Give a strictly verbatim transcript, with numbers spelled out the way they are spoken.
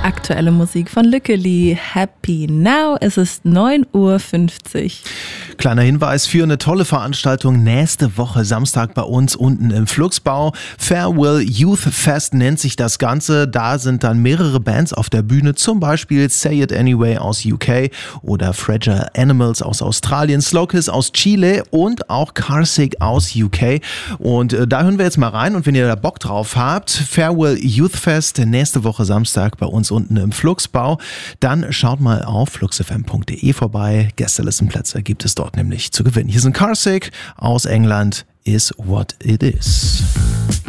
aktuelle Musik von Lückeli. Happy Now, es ist neun Uhr fünfzig. Kleiner Hinweis für eine tolle Veranstaltung nächste Woche Samstag bei uns unten im Flugsbau. Farewell Youth Fest nennt sich das Ganze. Da sind dann mehrere Bands auf der Bühne, zum Beispiel Say It Anyway aus U K oder Fragile Animals aus Australien, Slow Kiss aus Chile und auch Carsick aus U K. Und äh, da hören wir jetzt mal rein, und wenn ihr da Bock drauf habt, Farewell Youth Fest nächste Woche Samstag bei uns unten im Flugsbau, dann schaut mal auf fluxfm punkt de vorbei. Gästelistenplätze gibt es dort nämlich zu gewinnen. Hier sind Carsick aus England, Is What It Is.